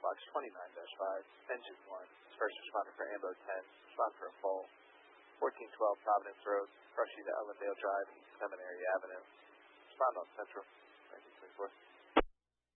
Box 29-5, Engine 1, first responder for Ambo 10, respond for a fall. 1412 Providence Road, Brushy to Ellendale Drive, East Seminary Avenue. Respond on Central. 1924.